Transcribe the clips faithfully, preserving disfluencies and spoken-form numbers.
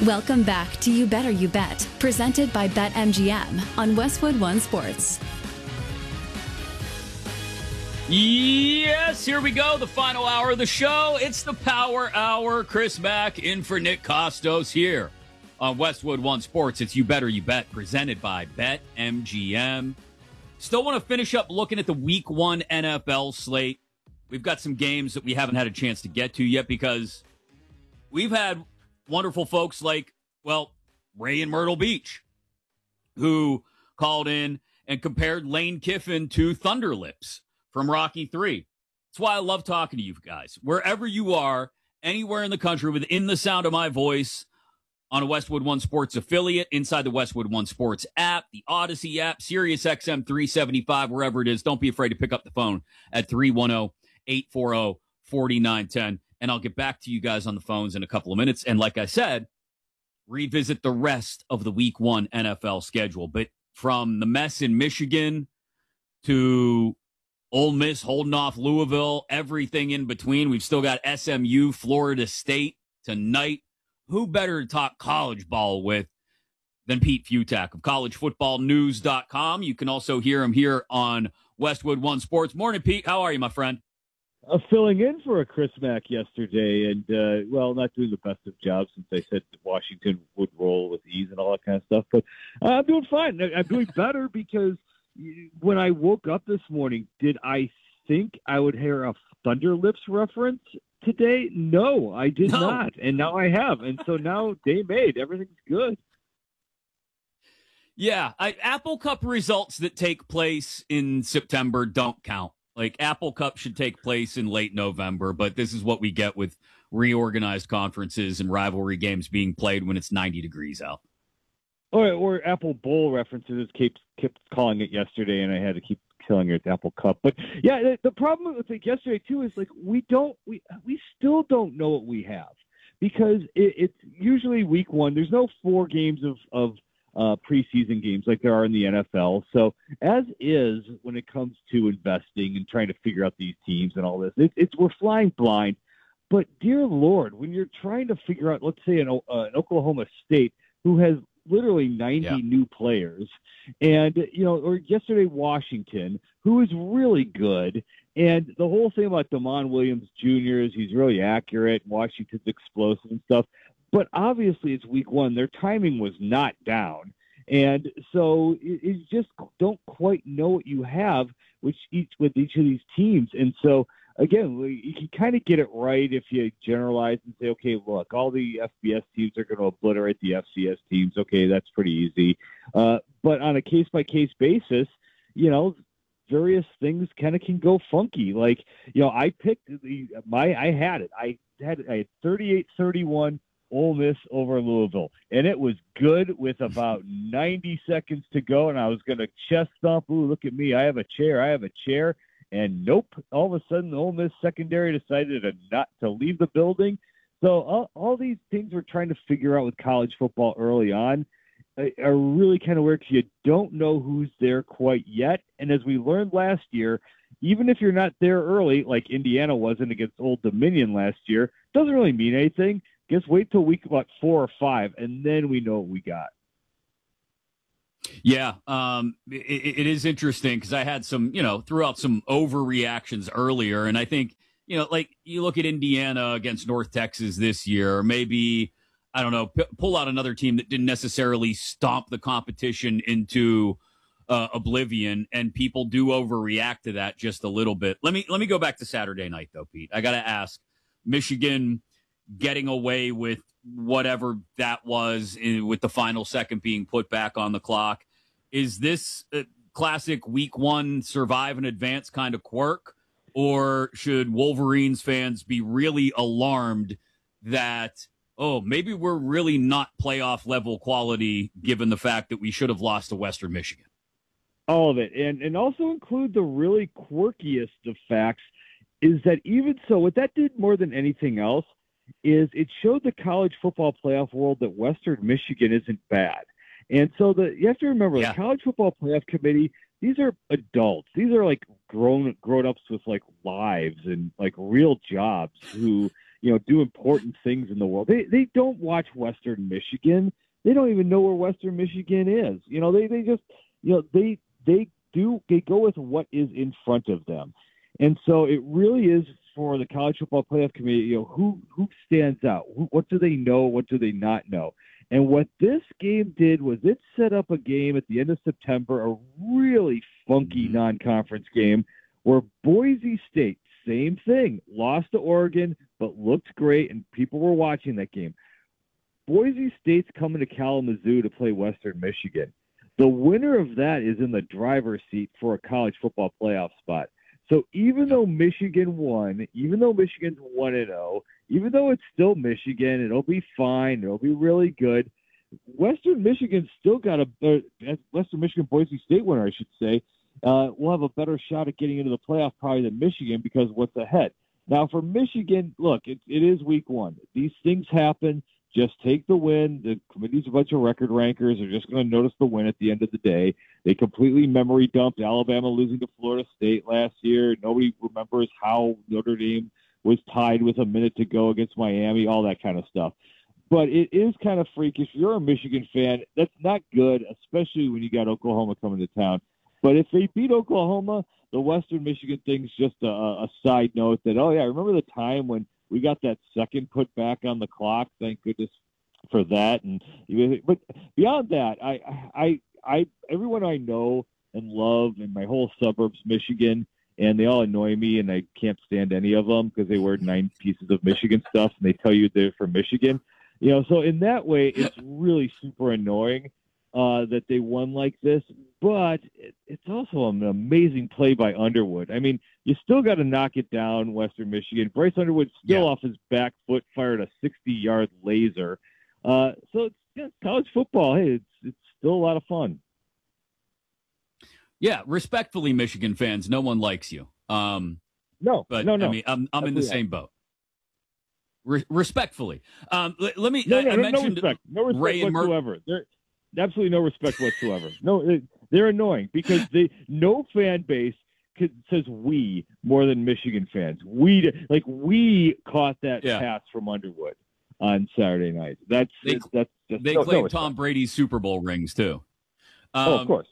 Welcome back to You Better You Bet, presented by BetMGM on Westwood One Sports. Yes, here we go, the final hour of the show. It's the Power Hour. Chris Mack in for Nick Costos here on Westwood One Sports. It's You Better You Bet, presented by BetMGM. Still want to finish up looking at the Week One N F L slate. We've got some games that we haven't had a chance to get to yet because we've had wonderful folks like, well, Ray in Myrtle Beach, who called in and compared Lane Kiffin to Thunderlips from Rocky three. That's why I love talking to you guys. Wherever you are, anywhere in the country, within the sound of my voice, on a Westwood One Sports affiliate, inside the Westwood One Sports app, the Odyssey app, Sirius X M three seventy-five, wherever it is, don't be afraid to pick up the phone at three one zero, eight four zero, four nine one zero. And I'll get back to you guys on the phones in a couple of minutes. And like I said, revisit the rest of the Week One N F L schedule. But from the mess in Michigan to Ole Miss holding off Louisville, everything in between, we've still got S M U, Florida State tonight. Who better to talk college ball with than Pete Futak of college football news dot com? You can also hear him here on Westwood One Sports. Morning, Pete. How are you, my friend? Uh, filling in for a Chris Mack yesterday, and, uh, well, not doing the best of jobs since they said Washington would roll with ease and all that kind of stuff. But uh, I'm doing fine. I'm doing better because when I woke up this morning, did I think I would hear a Thunderlips reference today? No, I did no. not. And now I have. And so now day made. Everything's good. Yeah, I, Apple Cup results that take place in September don't count. Like, Apple Cup should take place in late November, but this is what we get with reorganized conferences and rivalry games being played when it's ninety degrees out. Or, or Apple Bowl references kept, kept calling it yesterday, and I had to keep killing it Apple Cup. But, yeah, the, the problem with it yesterday, too, is, like, we don't we, – we still don't know what we have because it, it's usually week one. There's no four games of, of – Uh, preseason games like there are in the N F L. So as is, when it comes to investing and trying to figure out these teams and all this, it, it's we're flying blind. But dear Lord, when you're trying to figure out, let's say an, uh, an Oklahoma State who has literally ninety yeah. new players, and you know, or yesterday Washington, who is really good, and the whole thing about Damon Williams Junior is he's really accurate. Washington's explosive and stuff. But obviously it's week one. Their timing was not down. And so you just don't quite know what you have which each with each of these teams. And so, again, you can kind of get it right if you generalize and say, okay, look, all the F B S teams are going to obliterate the F C S teams. Okay, that's pretty easy. Uh, but on a case-by-case basis, you know, various things kind of can go funky. Like, you know, I picked the, my, I had it. I had, I had thirty-eight thirty-one Ole Miss over Louisville, and it was good with about ninety seconds to go, and I was going to chest thump. Ooh, look at me. I have a chair. I have a chair. And nope, all of a sudden the Ole Miss secondary decided to not to leave the building. So all, all these things we're trying to figure out with college football early on are really kind of weird because you don't know who's there quite yet. And as we learned last year, even if you're not there early, like Indiana wasn't against Old Dominion last year, doesn't really mean anything. Just wait till week about four or five, and then we know what we got. Yeah, um, it, it is interesting because I had some, you know, threw out some overreactions earlier, and I think, you know, like you look at Indiana against North Texas this year, or maybe, I don't know, p- pull out another team that didn't necessarily stomp the competition into uh, oblivion, and people do overreact to that just a little bit. Let me let me go back to Saturday night, though, Pete. I got to ask, Michigan getting away with whatever that was in, with the final second being put back on the clock. Is this a classic week one survive and advance kind of quirk, or should Wolverines fans be really alarmed that, oh, maybe we're really not playoff level quality given the fact that we should have lost to Western Michigan? All of it. And, and also include the really quirkiest of facts is that even so, what that did more than anything else is it showed the college football playoff world that Western Michigan isn't bad. And so the you have to remember yeah. the college football playoff committee, these are adults. These are like grown grown ups with like lives and like real jobs who, you know, do important things in the world. They they don't watch Western Michigan. They don't even know where Western Michigan is. You know, they, they just, you know, they they do they go with what is in front of them. And so it really is for the College Football Playoff Committee, you know, who who stands out? Who, what do they know? What do they not know? And what this game did was it set up a game at the end of September, a really funky non-conference game where Boise State, same thing, lost to Oregon, but looked great, and people were watching that game. Boise State's coming to Kalamazoo to play Western Michigan. The winner of that is in the driver's seat for a college football playoff spot. So even though Michigan won, even though Michigan's one and oh, even though it's still Michigan, it'll be fine, it'll be really good. Western Michigan still got a uh, Western Michigan Boise State winner, I should say, uh, will have a better shot at getting into the playoff probably than Michigan because what's ahead. Now for Michigan, look, it, it is week one. These things happen. Just take the win. The committee's a bunch of record rankers. They're just going to notice the win at the end of the day. They completely memory dumped Alabama losing to Florida State last year. Nobody remembers how Notre Dame was tied with a minute to go against Miami, all that kind of stuff. But it is kind of freakish. If you're a Michigan fan, that's not good, especially when you got Oklahoma coming to town. But if they beat Oklahoma, the Western Michigan thing's just a, a side note that, oh, yeah, remember the time when we got that second put back on the clock? Thank goodness for that. And but beyond that, I, I, I, everyone I know and love in my whole suburbs, Michigan, and they all annoy me, and I can't stand any of them because they wear nine pieces of Michigan stuff, and they tell you they're from Michigan. You know, so in that way, it's really super annoying uh, that they won like this. But it, it's also an amazing play by Underwood. I mean, you still got to knock it down, Western Michigan. Bryce Underwood still yeah. off his back foot fired a sixty-yard laser. Uh, so it's, yeah, it's college football. Hey, it's it's still a lot of fun. Yeah, respectfully, Michigan fans, no one likes you. Um, no, but no, no. I mean, I'm I'm in the same boat. Re- respectfully, um, let, let me. No, I, no, I no, mentioned no respect, no respect Ray whatsoever. There, absolutely no respect whatsoever. No, they're annoying because they no fan base could, says we more than Michigan fans. We like we caught that yeah. pass from Underwood on Saturday night. That's they, that's just, they no, claim no Tom Brady's Super Bowl rings too. Um, oh, of course.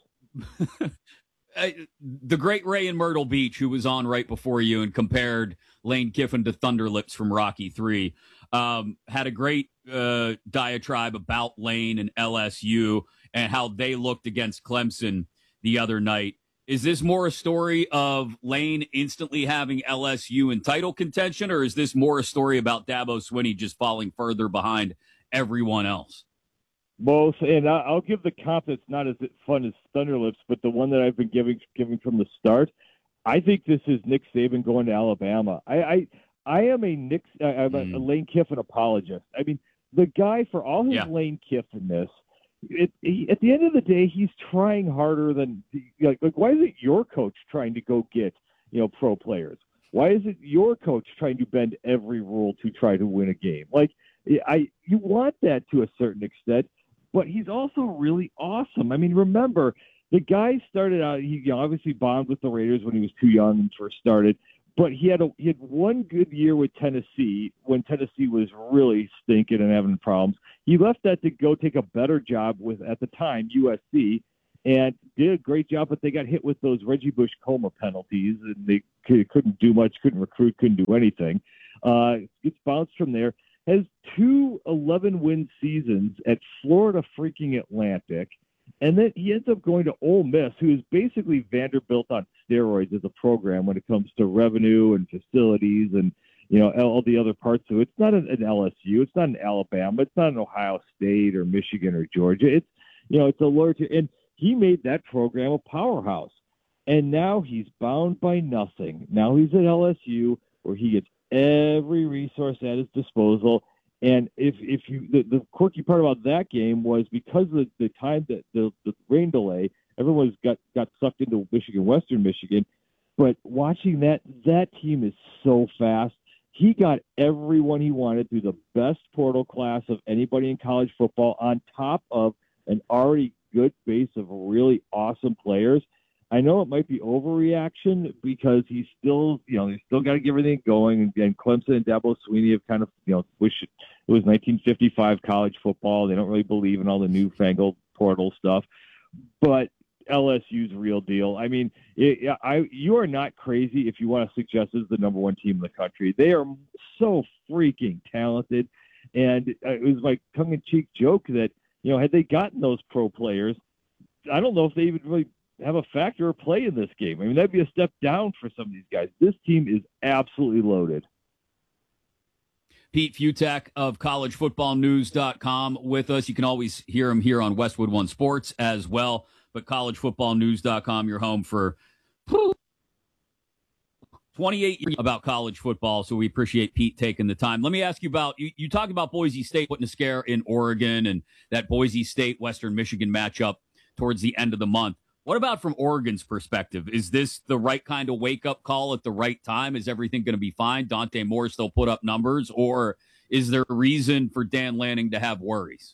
The great Ray in Myrtle Beach, who was on right before you and compared Lane Kiffin to Thunderlips from Rocky three, um, had a great uh, diatribe about Lane and L S U and how they looked against Clemson the other night. Is this more a story of Lane instantly having L S U in title contention, or is this more a story about Dabo Swinney just falling further behind everyone else? Both, and I'll give the comp that's not as fun as Thunderlips, but the one that I've been giving giving from the start. I think this is Nick Saban going to Alabama. I I, I am a Nick, I'm a, mm. a Lane Kiffin apologist. I mean, the guy, for all his yeah. Lane Kiffin-ness, it, he, at the end of the day, he's trying harder than like, like. Why is it your coach trying to go get you know pro players? Why is it your coach trying to bend every rule to try to win a game? Like I, you want that to a certain extent. But he's also really awesome. I mean, remember, the guy started out, he you know, obviously bombed with the Raiders when he was too young and first started, but he had a, he had one good year with Tennessee when Tennessee was really stinking and having problems. He left that to go take a better job with, at the time, U S C, and did a great job, but they got hit with those Reggie Bush coma penalties, and they couldn't do much, couldn't recruit, couldn't do anything. Uh, gets bounced from there. Has two eleven-win seasons at Florida freaking Atlantic, and then he ends up going to Ole Miss, who is basically Vanderbilt on steroids as a program when it comes to revenue and facilities and you know all the other parts of it. It's not an L S U, it's not an Alabama, it's not an Ohio State or Michigan or Georgia. It's you know it's a larger, and he made that program a powerhouse, and now he's bound by nothing. Now he's at L S U where he gets every resource at his disposal. And if if you the, the quirky part about that game was because of the, the time that the, the rain delay, everyone's got, got sucked into Michigan, Western Michigan. But watching that, that team is so fast. He got everyone he wanted through the best portal class of anybody in college football on top of an already good base of really awesome players. I know it might be overreaction because he's still, you know, he's still got to get everything going. And Clemson and Dabo Swinney have kind of, you know, wish it was nineteen fifty-five college football. They don't really believe in all the newfangled portal stuff. But L S U's real deal. I mean, it, I you are not crazy if you want to suggest this is the number one team in the country. They are so freaking talented. And it was my tongue-in-cheek joke that, you know, had they gotten those pro players, I don't know if they even really have a factor or play in this game. I mean, that'd be a step down for some of these guys. This team is absolutely loaded. Pete Fiutak of college football news dot com with us. You can always hear him here on Westwood One Sports as well. But college football news dot com, you're home for twenty-eight years about college football, so we appreciate Pete taking the time. Let me ask you about, you, you talked about Boise State putting a scare in Oregon and that Boise State-Western Michigan matchup towards the end of the month. What about from Oregon's perspective? Is this the right kind of wake-up call at the right time? Is everything going to be fine? Dante Moore still put up numbers? Or is there a reason for Dan Lanning to have worries?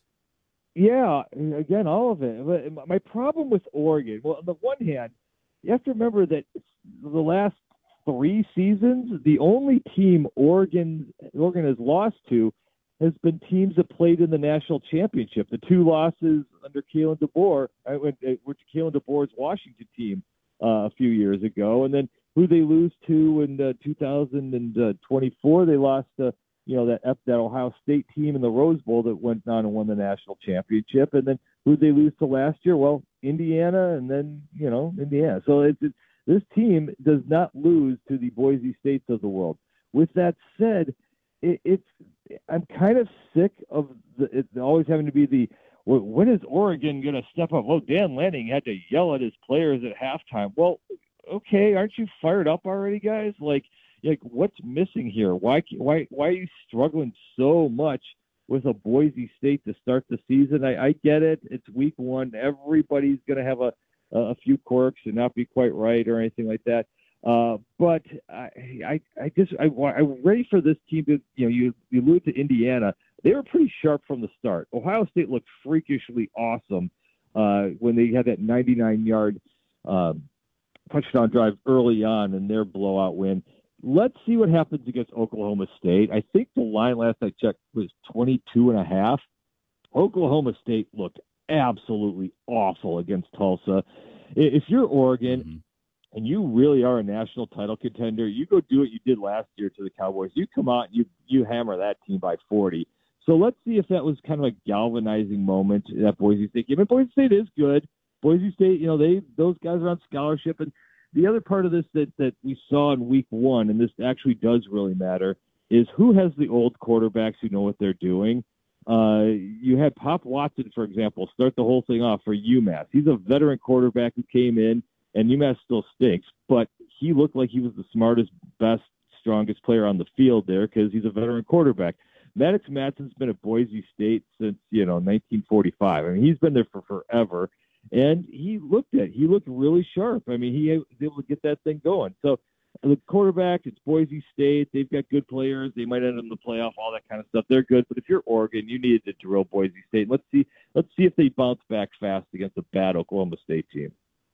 Yeah, again, all of it. My problem with Oregon, well, on the one hand, you have to remember that the last three seasons, the only team Oregon Oregon has lost to has been teams that played in the national championship. The two losses under Kalen DeBoer, which Kalen DeBoer's Washington team uh, a few years ago, and then who they lose to in uh, two thousand twenty-four, they lost to, you know, that that Ohio State team in the Rose Bowl that went on and won the national championship, and then who they lose to last year? Well, Indiana, and then, you know, Indiana. So it's, it's this team does not lose to the Boise States of the world. With that said, it, it's I'm kind of sick of the, it always having to be the, well, when is Oregon going to step up? Oh, Dan Lanning had to yell at his players at halftime. Well, okay, aren't you fired up already, guys? Like, like what's missing here? Why, why, why are you struggling so much with a Boise State to start the season? I, I get it. It's week one. Everybody's going to have a, a few quirks and not be quite right or anything like that. Uh, but I, I, I just, I, I'm ready for this team to, you know, you, you allude to Indiana. They were pretty sharp from the start. Ohio State looked freakishly awesome uh, when they had that ninety-nine yard um, touchdown drive early on in their blowout win. Let's see what happens against Oklahoma State. I think the line last I checked was twenty-two and a half. Oklahoma State looked absolutely awful against Tulsa. If you're Oregon, mm-hmm. and you really are a national title contender, you go do what you did last year to the Cowboys. You come out and you, you hammer that team by forty. So let's see if that was kind of a galvanizing moment at Boise State game. And Boise State is good. Boise State, you know, they those guys are on scholarship. And the other part of this that, that we saw in week one, and this actually does really matter, is who has the old quarterbacks who know what they're doing. Uh, you had Pop Watson, for example, start the whole thing off for UMass. He's a veteran quarterback who came in, and UMass still stinks, but he looked like he was the smartest, best, strongest player on the field there because he's a veteran quarterback. Maddox Madsen's been at Boise State since, you know, nineteen forty-five. I mean, he's been there for forever, and he looked at he looked really sharp. I mean, he was able to get that thing going. So the quarterback, it's Boise State. They've got good players. They might end up in the playoff, all that kind of stuff. They're good. But if you're Oregon, you needed to drill Boise State. Let's see let's see if they bounce back fast against a bad Oklahoma State team.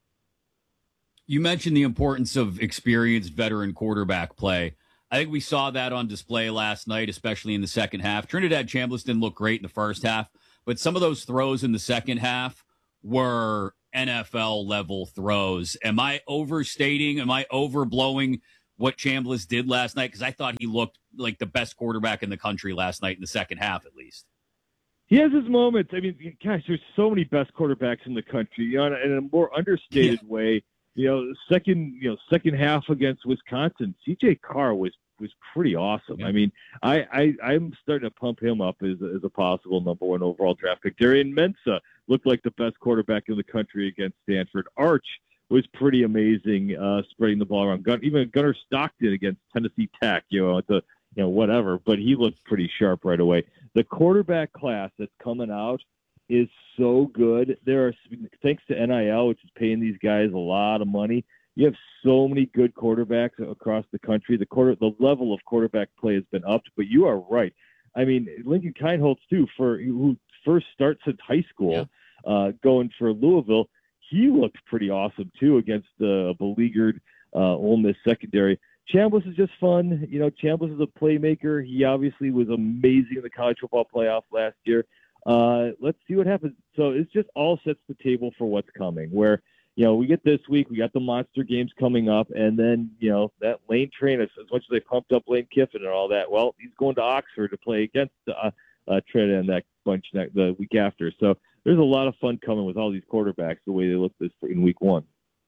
You mentioned the importance of experienced veteran quarterback play. I think we saw that on display last night, especially in the second half. Trinidad Chambliss didn't look great in the first half, but some of those throws in the second half were N F L-level throws. Am I overstating? Am I overblowing what Chambliss did last night? Because I thought he looked like the best quarterback in the country last night in the second half, at least. He has his moments. I mean, gosh, there's so many best quarterbacks in the country. You know, in a more understated yeah. way. You know, second, you know, second half against Wisconsin, C J Carr was was pretty awesome. Yeah. I mean, I, I I'm starting to pump him up as as a possible number one overall draft pick. Darian Mensah looked like the best quarterback in the country against Stanford. Arch was pretty amazing, uh, spreading the ball around. Gun, even Gunnar Stockton against Tennessee Tech, you know, at the you know whatever, but he looked pretty sharp right away. The quarterback class that's coming out is so good. There are, thanks to N I L, which is paying these guys a lot of money, you have so many good quarterbacks across the country. The quarter, the level of quarterback play has been upped, but you are right. I mean, Lincoln Kienholz, too, for who first starts since high school, yeah. uh, going for Louisville, he looked pretty awesome too against the beleaguered uh, Ole Miss secondary. Chambliss is just fun. You know, Chambliss is a playmaker. He obviously was amazing in the college football playoff last year. Uh, let's see what happens. So it's just all sets the table for what's coming, where, you know, we get this week, we got the monster games coming up, and then, you know, that Lane train, as, as much as they pumped up Lane Kiffin and all that, well, he's going to Oxford to play against uh, uh, Trent and that bunch next, the week after. So there's a lot of fun coming with all these quarterbacks, the way they look this in week one.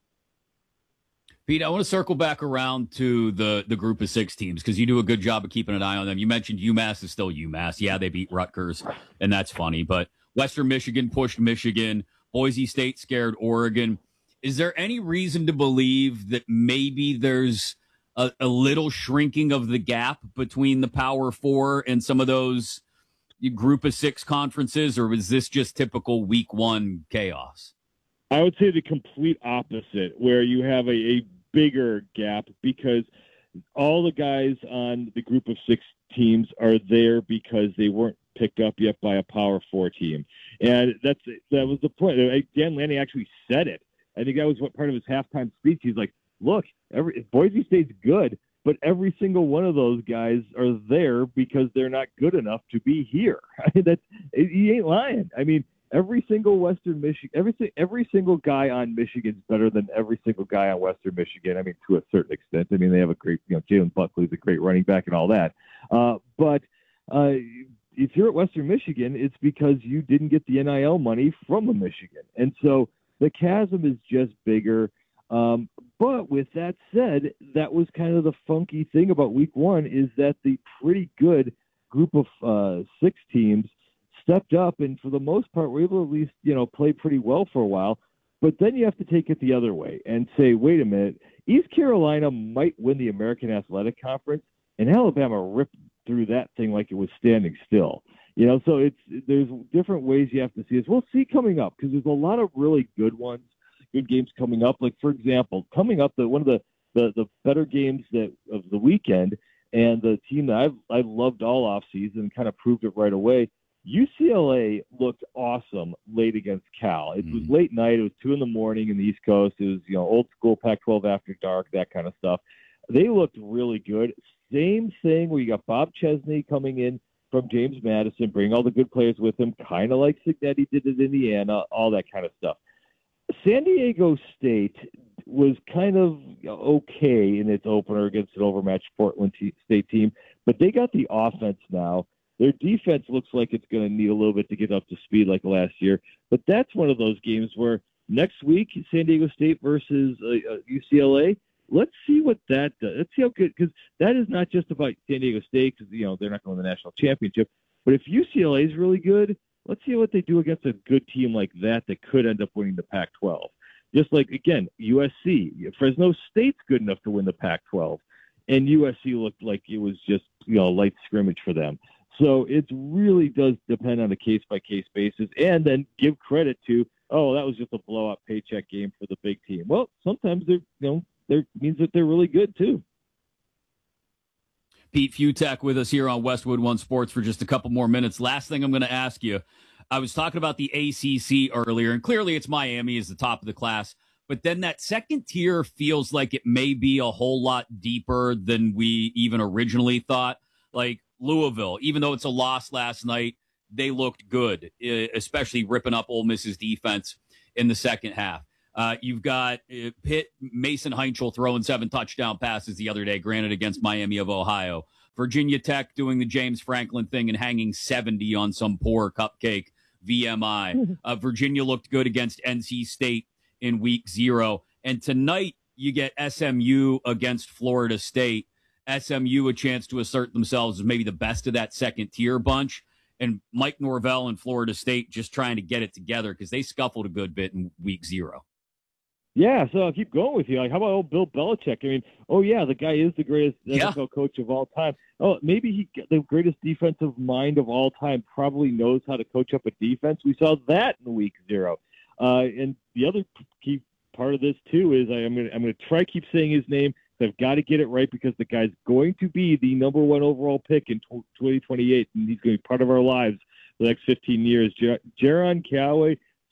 Pete, I want to circle back around to the, the group of six teams because you do a good job of keeping an eye on them. You mentioned UMass is still UMass. Yeah, they beat Rutgers, and that's funny. But Western Michigan pushed Michigan. Boise State scared Oregon. Is there any reason to believe that maybe there's a, a little shrinking of the gap between the Power Four and some of those group of six conferences, or is this just typical week one chaos? I would say the complete opposite, where you have a, a bigger gap because all the guys on the group of six teams are there because they weren't picked up yet by a Power Four team. And that's that was the point. Dan Lanning actually said it. I think that was what part of his halftime speech. He's like, look, every Boise State's good, but every single one of those guys are there because they're not good enough to be here. I mean, that's, he ain't lying. I mean, every single Western Michigan, every, every single guy on Michigan's better than every single guy on Western Michigan. I mean, to a certain extent. I mean, they have a great, you know, Jalen Buckley's a great running back and all that. Uh, but uh, if you're at Western Michigan, it's because you didn't get the N I L money from the Michigan. And so the chasm is just bigger. Um, but with that said, that was kind of the funky thing about week one is that the pretty good group of uh, six teams stepped up and for the most part were able to at least, you know, play pretty well for a while. But then you have to take it the other way and say, wait a minute, East Carolina might win the American Athletic Conference and Alabama ripped through that thing like it was standing still. You know, so it's there's different ways you have to see this. We'll see coming up because there's a lot of really good ones, good games coming up. Like, for example, coming up, the one of the, the, the better games that of the weekend and the team that I've, I've loved all offseason and kind of proved it right away, U C L A looked awesome late against Cal. It was late night. It was two in the morning in the East Coast. It was, you know, old school Pac twelve after dark, that kind of stuff. They looked really good. Same thing where you got Bob Chesney coming in from James Madison, bring all the good players with him, kind of like Cignetti did at Indiana, all that kind of stuff. San Diego State was kind of okay in its opener against an overmatched Portland State team, but they got the offense now. Their defense looks like it's going to need a little bit to get up to speed like last year, but that's one of those games where next week, San Diego State versus uh, U C L A, let's see what that does. Let's see how good, because that is not just about San Diego State, because, you know, they're not going to the national championship. But if U C L A is really good, let's see what they do against a good team like that that could end up winning the Pac twelve. Just like, again, U S C. Fresno State's good enough to win the Pac twelve, and U S C looked like it was just, you know, light scrimmage for them. So it really does depend on a case-by-case basis, and then give credit to, oh, that was just a blowout paycheck game for the big team. Well, sometimes they're, you know, That means that they're really good, too. Pete Fiutak with us here on Westwood One Sports for just a couple more minutes. Last thing I'm going to ask you, I was talking about the A C C earlier, and clearly it's Miami is the top of the class, but then that second tier feels like it may be a whole lot deeper than we even originally thought. Like Louisville, even though it's a loss last night, they looked good, especially ripping up Ole Miss's defense in the second half. Uh, you've got uh, Pitt, Mason Heinchel throwing seven touchdown passes the other day, granted against Miami of Ohio. Virginia Tech doing the James Franklin thing and hanging seventy on some poor cupcake V M I. Uh, Virginia looked good against N C State in week zero. And tonight you get S M U against Florida State. S M U a chance to assert themselves as maybe the best of that second tier bunch. And Mike Norvell and Florida State just trying to get it together because they scuffled a good bit in week zero. Yeah, so I'll keep going with you. Like, how about old Bill Belichick? I mean, oh, yeah, the guy is the greatest yeah. N F L coach of all time. Oh, maybe he the greatest defensive mind of all time, probably knows how to coach up a defense. We saw that in week zero. Uh, and the other key part of this, too, is I, I'm going to I'm gonna try to keep saying his name. I've got to get it right because the guy's going to be the number one overall pick in twenty twenty-eight, and he's going to be part of our lives for the next fifteen years. Jer- Jaron Calloway,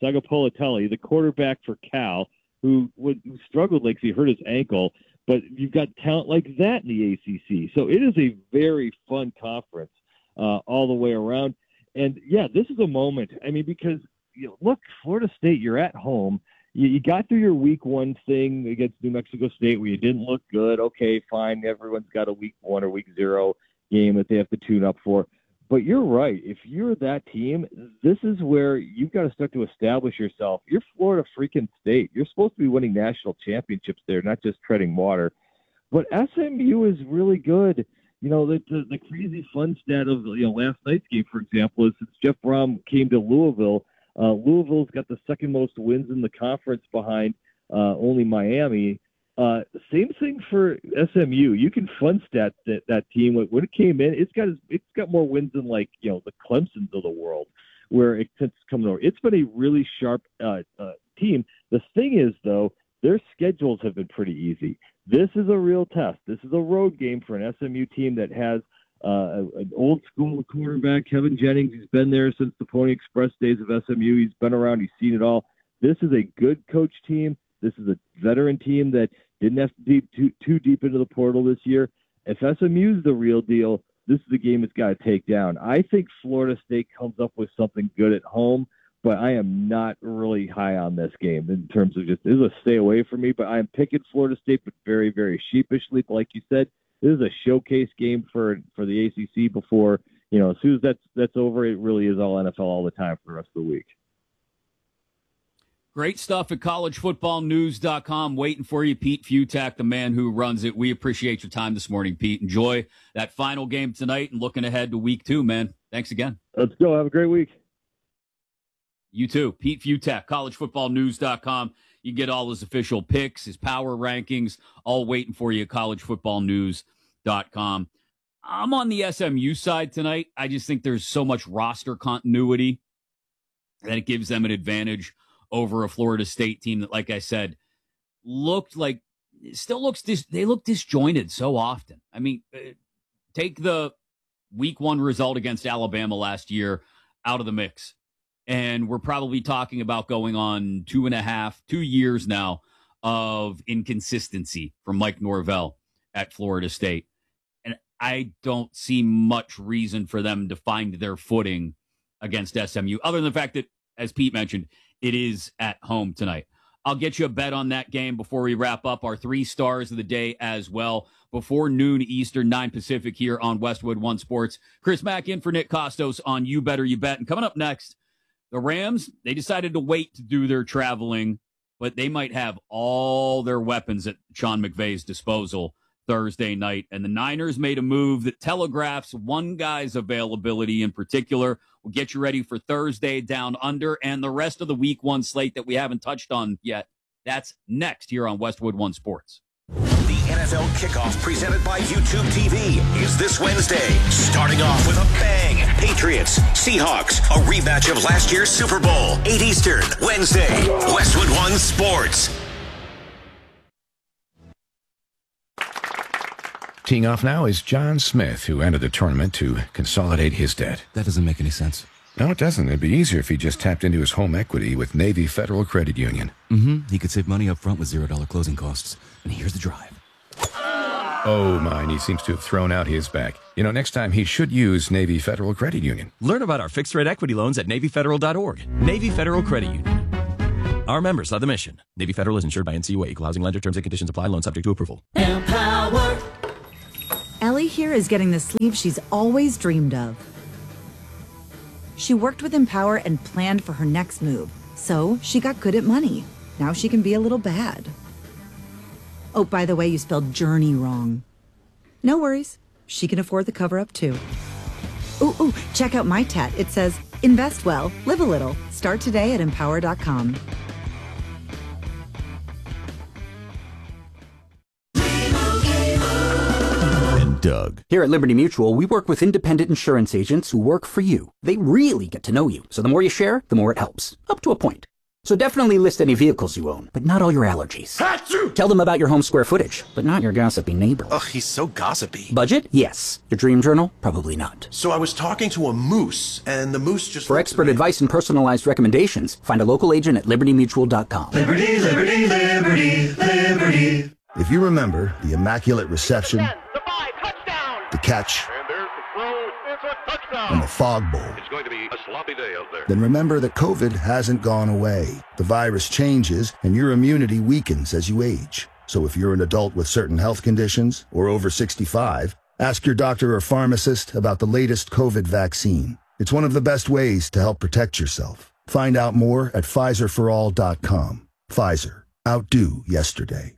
Sagapolitelli, the quarterback for Cal, who, who struggled like he hurt his ankle. But you've got talent like that in the A C C. So it is a very fun conference uh, all the way around. And, yeah, this is a moment. I mean, because, you know, look, Florida State, you're at home. You, you got through your week one thing against New Mexico State where you didn't look good. Okay, fine. Everyone's got a week one or week zero game that they have to tune up for. But you're right. If you're that team, this is where you've got to start to establish yourself. You're Florida freaking State. You're supposed to be winning national championships there, not just treading water. But S M U is really good. You know, the, the, the crazy fun stat of you know last night's game, for example, is since Jeff Brom came to Louisville, uh, Louisville's got the second most wins in the conference behind uh, only Miami. Uh, same thing for S M U. You can fun stat that, that team when it came in. It's got it's got more wins than like you know the Clemsons of the world, where it, it's coming over. It's been a really sharp uh, uh, team. The thing is, though, their schedules have been pretty easy. This is a real test. This is a road game for an S M U team that has uh, an old school quarterback, Kevin Jennings. He's been there since the Pony Express days of S M U. He's been around. He's seen it all. This is a good coach team. This is a veteran team that didn't have to deep too, too deep into the portal this year. If S M U's the real deal, this is the game it's got to take down. I think Florida State comes up with something good at home, but I am not really high on this game in terms of just, this is a stay away from me, but I am picking Florida State, but very, very sheepishly. But like you said, this is a showcase game for, for the A C C before, you know, as soon as that's, that's over, it really is all N F L all the time for the rest of the week. Great stuff at college football news dot com. Waiting for you, Pete Fiutak, the man who runs it. We appreciate your time this morning, Pete. Enjoy that final game tonight and looking ahead to week two, man. Thanks again. Let's go. Have a great week. You too. Pete Fiutak, college football news dot com. You get all his official picks, his power rankings, all waiting for you at college football news dot com. I'm on the S M U side tonight. I just think there's so much roster continuity that it gives them an advantage over a Florida State team that, like I said, looked like, still looks, dis, they look disjointed so often. I mean, take the week one result against Alabama last year out of the mix, and we're probably talking about going on two and a half, two years now of inconsistency from Mike Norvell at Florida State. And I don't see much reason for them to find their footing against S M U, other than the fact that, as Pete mentioned, it is at home tonight. I'll get you a bet on that game before we wrap up our three stars of the day as well. Before noon Eastern, nine Pacific here on Westwood One Sports. Chris Mack in for Nick Costos on You Better You Bet. And coming up next, the Rams, they decided to wait to do their traveling, but they might have all their weapons at Sean McVay's disposal Thursday night. And the Niners made a move that telegraphs one guy's availability in particular. We'll get you ready for Thursday down under and the rest of the week one slate that we haven't touched on yet. That's next here on Westwood One Sports. The N F L kickoff presented by YouTube T V is this Wednesday. Starting off with a bang. Patriots, Seahawks, a rematch of last year's Super Bowl. eight Eastern, Wednesday. Westwood One Sports. Teeing off now is John Smith, who entered the tournament to consolidate his debt. That doesn't make any sense. No, it doesn't. It'd be easier if he just tapped into his home equity with Navy Federal Credit Union. Mm-hmm. He could save money up front with zero dollar closing costs. And here's the drive. Oh, mine. He seems to have thrown out his back. You know, next time he should use Navy Federal Credit Union. Learn about our fixed-rate equity loans at Navy Federal dot org. Navy Federal Credit Union. Our members are the mission. Navy Federal is insured by N C U A. Equal housing lender. Terms and conditions apply. Loan subject to approval. Empower. Ellie here is getting the sleep she's always dreamed of. She worked with Empower and planned for her next move, so she got good at money. Now she can be a little bad. Oh, by the way, you spelled journey wrong. No worries. She can afford the cover-up, too. Ooh, ooh, check out my tat. It says, invest well, live a little. Start today at empower dot com. Doug. Here at Liberty Mutual, we work with independent insurance agents who work for you. They really get to know you, so the more you share, the more it helps. Up to a point. So definitely list any vehicles you own, but not all your allergies. Achoo! Tell them about your home square footage, but not your gossipy neighbor. Ugh, he's so gossipy. Budget? Yes. Your dream journal? Probably not. So I was talking to a moose, and the moose just... For expert advice and personalized recommendations, find a local agent at liberty mutual dot com. Liberty, liberty, liberty, liberty. If you remember the immaculate reception, the, five, the catch, and there's the throw, it's a touchdown, and the fog bowl, it's going to be a sloppy day out there. Then remember that COVID hasn't gone away. The virus changes, and your immunity weakens as you age. So if you're an adult with certain health conditions or over sixty-five, ask your doctor or pharmacist about the latest COVID vaccine. It's one of the best ways to help protect yourself. Find out more at Pfizer for all dot com. Pfizer. Outdo yesterday.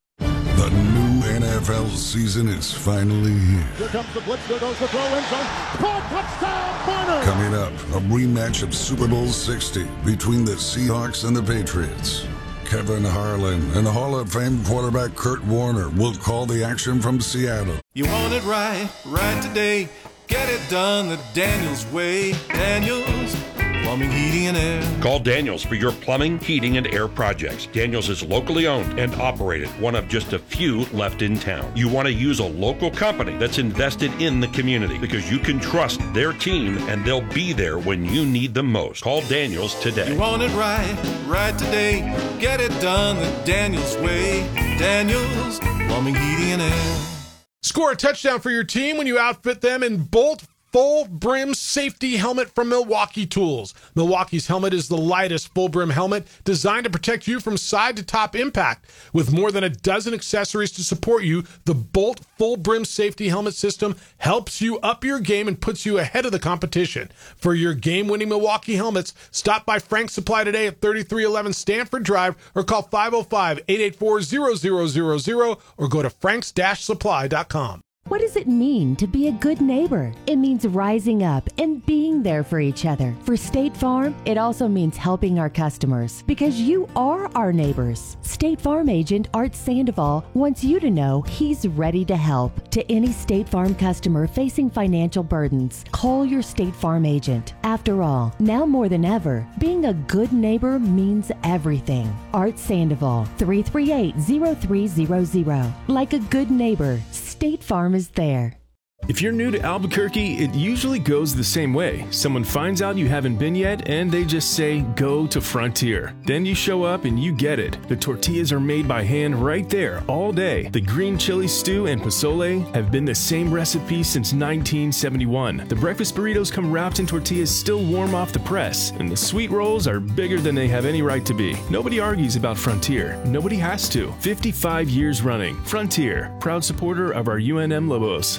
The new N F L season is finally here. Here comes the blitz. There goes the throw in zone. Caught, touchdown, Barner. Coming up, a rematch of Super Bowl sixty between the Seahawks and the Patriots. Kevin Harlan and Hall of Fame quarterback Kurt Warner will call the action from Seattle. You want it right, right today. Get it done the Daniels way. Daniels Plumbing, Heating, and Air. Call Daniels for your plumbing, heating, and air projects. Daniels is locally owned and operated, one of just a few left in town. You want to use a local company that's invested in the community because you can trust their team and they'll be there when you need them most. Call Daniels today. You want it right, right today. Get it done the Daniels way. Daniels Plumbing, Heating, and Air. Score a touchdown for your team when you outfit them in Bolt Full Brim Safety Helmet from Milwaukee Tools. Milwaukee's helmet is the lightest full brim helmet designed to protect you from side to top impact. With more than a dozen accessories to support you, the Bolt Full Brim Safety Helmet system helps you up your game and puts you ahead of the competition. For your game-winning Milwaukee helmets, stop by Frank's Supply today at thirty-three eleven Stanford Drive or call five oh five, eight eight four, zero zero zero zero or go to franks dash supply dot com. What does it mean to be a good neighbor? It means rising up and being there for each other. For State Farm, it also means helping our customers because you are our neighbors. State Farm agent Art Sandoval wants you to know he's ready to help. To any State Farm customer facing financial burdens, call your State Farm agent. After all, now more than ever, being a good neighbor means everything. Art Sandoval, three three eight, zero three zero zero. Like a good neighbor, State Farm is there. If you're new to Albuquerque, it usually goes the same way. Someone finds out you haven't been yet, and they just say, go to Frontier. Then you show up and you get it. The tortillas are made by hand right there, all day. The green chili stew and pozole have been the same recipe since nineteen seventy-one. The breakfast burritos come wrapped in tortillas still warm off the press, and the sweet rolls are bigger than they have any right to be. Nobody argues about Frontier. Nobody has to. fifty-five years running. Frontier, proud supporter of our U N M Lobos.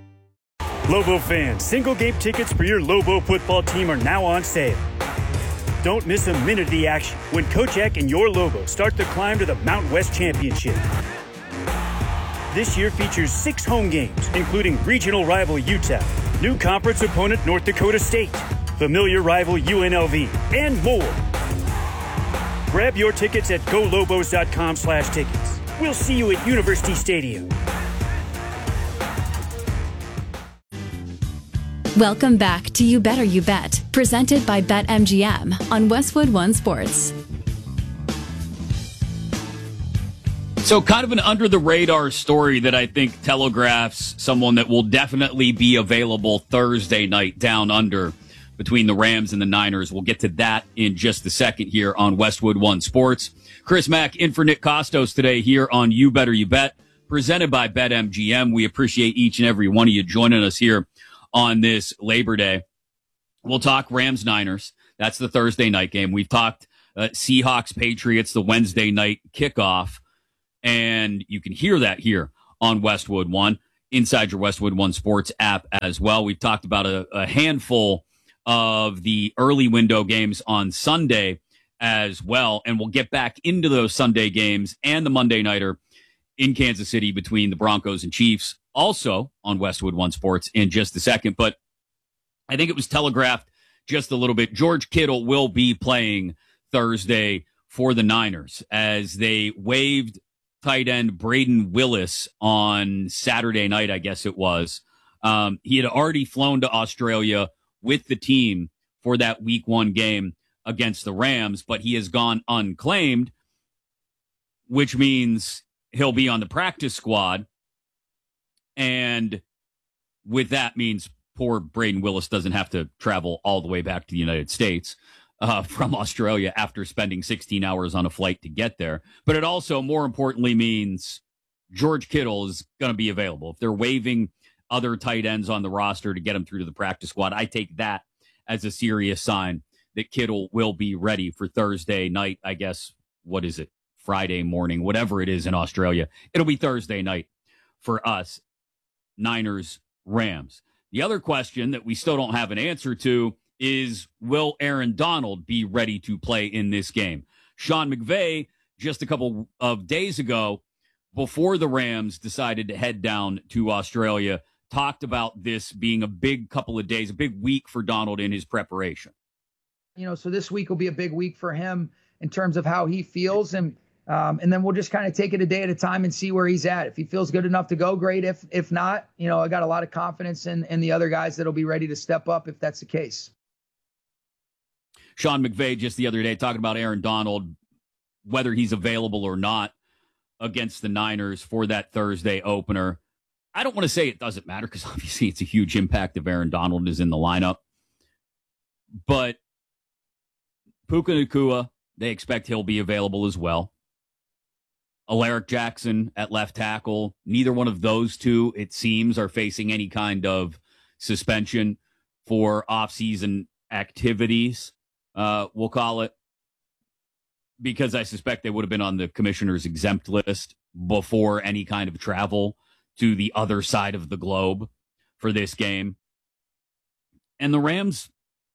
Lobo fans, single game tickets for your Lobo football team are now on sale. Don't miss a minute of the action when Coach Eck and your Lobos start the climb to the Mountain West Championship. This year features six home games, including regional rival Utah, new conference opponent North Dakota State, familiar rival U N L V, and more. Grab your tickets at go lobos dot com slash tickets. We'll see you at University Stadium. Welcome back to You Better You Bet, presented by BetMGM on Westwood One Sports. So kind of an under-the-radar story that I think telegraphs someone that will definitely be available Thursday night down under between the Rams and the Niners. We'll get to that in just a second here on Westwood One Sports. Chris Mack in for Nick Costos today here on You Better You Bet, presented by BetMGM. We appreciate each and every one of you joining us here on this Labor Day. We'll talk Rams-Niners. That's the Thursday night game. We've talked uh, Seahawks-Patriots, the Wednesday night kickoff, and you can hear that here on Westwood One, inside your Westwood One Sports app as well. We've talked about a, a handful of the early window games on Sunday as well, and we'll get back into those Sunday games and the Monday nighter in Kansas City between the Broncos and Chiefs, also on Westwood One Sports in just a second. But I think it was telegraphed just a little bit. George Kittle will be playing Thursday for the Niners as they waived tight end Braden Willis on Saturday night, I guess it was. Um, he had already flown to Australia with the team for that week one game against the Rams, but he has gone unclaimed, which means he'll be on the practice squad. And with that means poor Braden Willis doesn't have to travel all the way back to the United States uh, from Australia after spending sixteen hours on a flight to get there. But it also, more importantly, means George Kittle is going to be available. If they're waiving other tight ends on the roster to get him through to the practice squad, I take that as a serious sign that Kittle will be ready for Thursday night. I guess, what is it? Friday morning, whatever it is in Australia. It'll be Thursday night for us, Niners, Rams. The other question that we still don't have an answer to is, will Aaron Donald be ready to play in this game? Sean McVay, just a couple of days ago, before the Rams decided to head down to Australia, talked about this being a big couple of days, a big week for Donald in his preparation. You know, so this week will be a big week for him in terms of how he feels. And um, and then we'll just kind of take it a day at a time and see where he's at. If he feels good enough to go, great. If if not, you know, I got a lot of confidence in, in the other guys that'll be ready to step up if that's the case. Sean McVay just the other day talking about Aaron Donald, whether he's available or not against the Niners for that Thursday opener. I don't want to say it doesn't matter because obviously it's a huge impact if Aaron Donald is in the lineup. But Puka Nacua, they expect he'll be available as well. Alaric Jackson at left tackle. Neither one of those two, it seems, are facing any kind of suspension for offseason activities, uh, we'll call it, because I suspect they would have been on the commissioner's exempt list before any kind of travel to the other side of the globe for this game. And the Rams,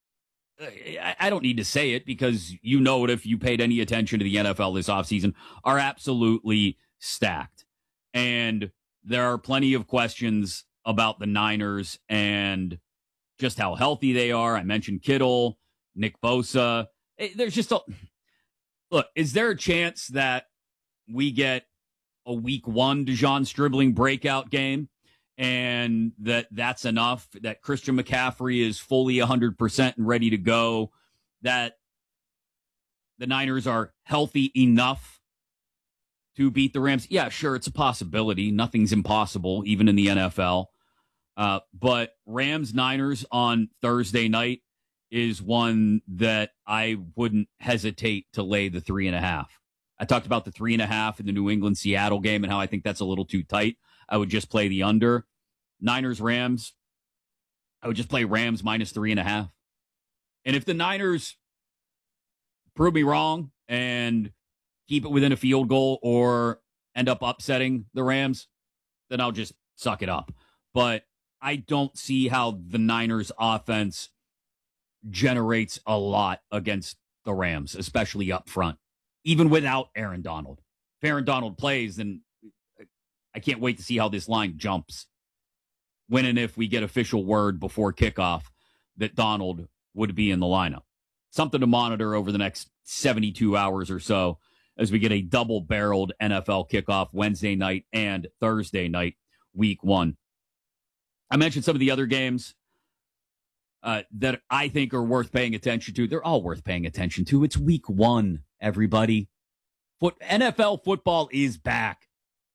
I don't need to say it because you know it if you paid any attention to the N F L this offseason, are absolutely stacked. And there are plenty of questions about the Niners and just how healthy they are. I mentioned Kittle, Nick Bosa. There's just a... Look, is there a chance that we get a week one DeJon Stribling breakout game and that that's enough, that Christian McCaffrey is fully one hundred percent and ready to go, that the Niners are healthy enough to beat the Rams? Yeah, sure, it's a possibility. Nothing's impossible, even in the N F L. Uh, but Rams-Niners on Thursday night is one that I wouldn't hesitate to lay the three and a half. I talked about the three and a half in the New England-Seattle game and how I think that's a little too tight. I would just play the under. Niners-Rams, I would just play Rams minus three and a half. And if the Niners prove me wrong and keep it within a field goal or end up upsetting the Rams, then I'll just suck it up. But I don't see how the Niners offense generates a lot against the Rams, especially up front, even without Aaron Donald. If Aaron Donald plays, then I can't wait to see how this line jumps when and if we get official word before kickoff that Donald would be in the lineup. Something to monitor over the next seventy-two hours or so as we get a double-barreled N F L kickoff Wednesday night and Thursday night, week one. I mentioned some of the other games uh, that I think are worth paying attention to. They're all worth paying attention to. It's week one, everybody. Foot, N F L football is back.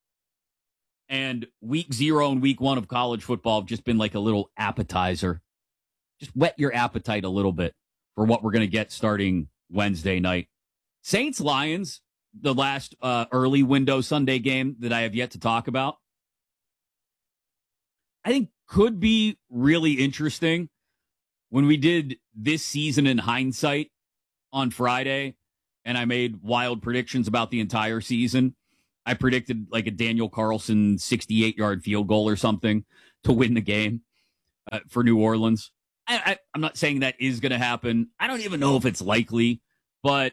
And week zero and week one of college football have just been like a little appetizer. Just whet your appetite a little bit for what we're going to get starting Wednesday night. Saints-Lions, the last uh, early window Sunday game that I have yet to talk about, I think could be really interesting. When we did this season in hindsight on Friday, and I made wild predictions about the entire season, I predicted like a Daniel Carlson sixty-eight-yard field goal or something to win the game uh, for New Orleans. I, I, I'm not saying that is going to happen. I don't even know if it's likely, but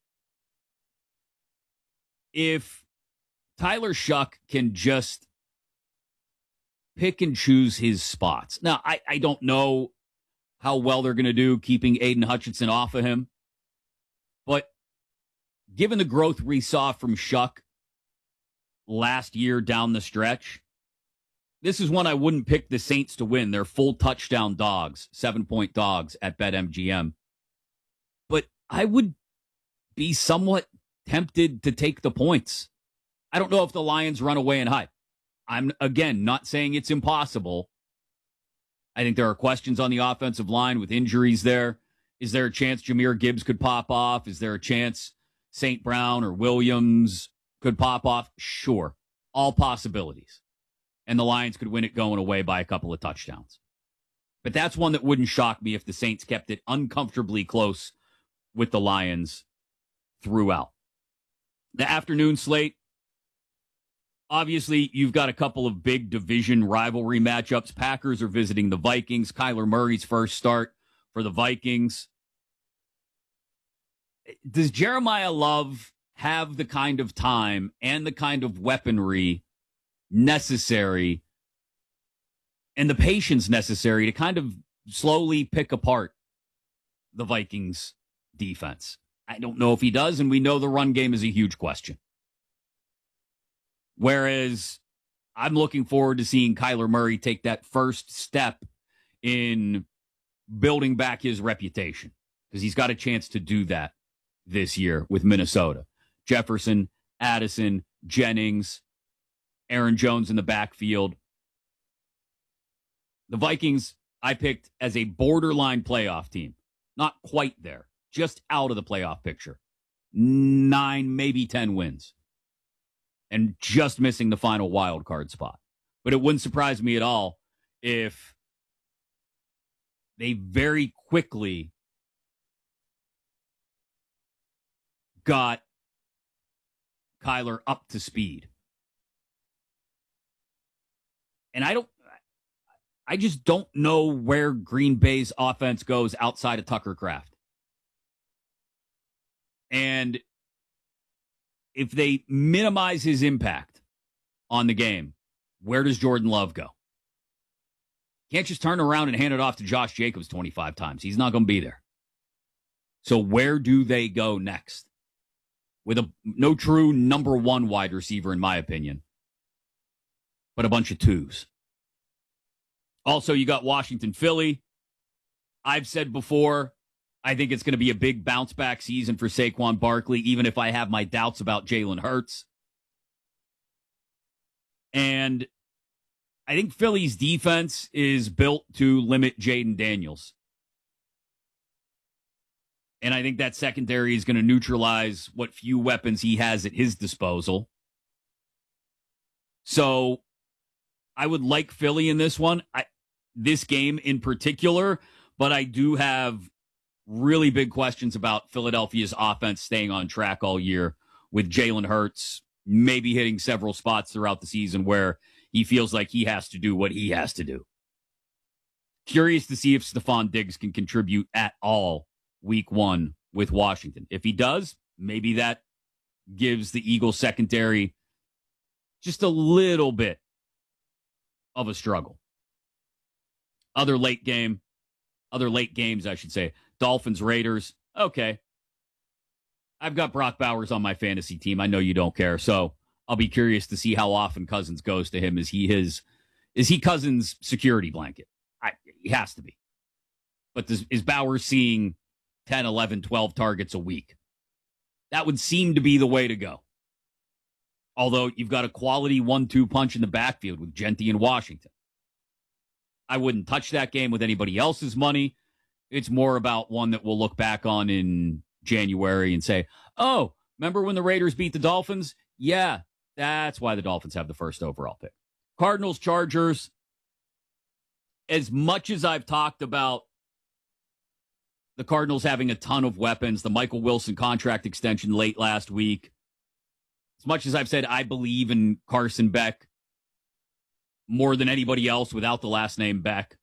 if Tyler Shuck can just pick and choose his spots. Now, I, I don't know how well they're going to do keeping Aiden Hutchinson off of him, but given the growth we saw from Shuck last year down the stretch, this is one I wouldn't pick the Saints to win. They're full touchdown dogs, seven-point dogs at BetMGM. But I would be somewhat tempted to take the points. I don't know if the Lions run away and hide. I'm, again, not saying it's impossible. I think there are questions on the offensive line with injuries there. Is there a chance Jahmyr Gibbs could pop off? Is there a chance Saint Brown or Williams could pop off? Sure. All possibilities. And the Lions could win it going away by a couple of touchdowns. But that's one that wouldn't shock me if the Saints kept it uncomfortably close with the Lions throughout. The afternoon slate, obviously, you've got a couple of big division rivalry matchups. Packers are visiting the Vikings. Kyler Murray's first start for the Vikings. Does Jeremiah Love have the kind of time and the kind of weaponry necessary and the patience necessary to kind of slowly pick apart the Vikings defense? I don't know if he does, and we know the run game is a huge question. Whereas I'm looking forward to seeing Kyler Murray take that first step in building back his reputation, because he's got a chance to do that this year with Minnesota. Jefferson, Addison, Jennings, Aaron Jones in the backfield. The Vikings I picked as a borderline playoff team. Not quite there. Just out of the playoff picture. Nine, maybe ten wins. And just missing the final wild card spot. But it wouldn't surprise me at all if they very quickly got Kyler up to speed. And I don't, I just don't know where Green Bay's offense goes outside of Tucker Kraft. And if they minimize his impact on the game, where does Jordan Love go? Can't just turn around and hand it off to Josh Jacobs twenty-five times. He's not going to be there. So where do they go next? With a no true number one wide receiver, in my opinion, but a bunch of twos. Also, you got Washington, Philly. I've said before, I think it's going to be a big bounce back season for Saquon Barkley, even if I have my doubts about Jalen Hurts. And I think Philly's defense is built to limit Jaden Daniels. And I think that secondary is going to neutralize what few weapons he has at his disposal. So I would like Philly in this one, I, this game in particular, but I do have really big questions about Philadelphia's offense staying on track all year with Jalen Hurts maybe hitting several spots throughout the season where he feels like he has to do what he has to do. Curious to see if Stephon Diggs can contribute at all week one with Washington. If he does, maybe that gives the Eagles secondary just a little bit of a struggle. Other late game, other late games, I should say. Dolphins, Raiders. Okay. I've got Brock Bowers on my fantasy team. I know you don't care, so I'll be curious to see how often Cousins goes to him. Is he his, is he Cousins' security blanket? I, he has to be. But does, is Bowers seeing ten, eleven, twelve targets a week? That would seem to be the way to go. Although you've got a quality one two punch in the backfield with Gentry and Washington. I wouldn't touch that game with anybody else's money. It's more about one that we'll look back on in January and say, oh, remember when the Raiders beat the Dolphins? Yeah, that's why the Dolphins have the first overall pick. Cardinals, Chargers. As much as I've talked about the Cardinals having a ton of weapons, the Michael Wilson contract extension late last week, as much as I've said I believe in Carson Beck more than anybody else without the last name Beck,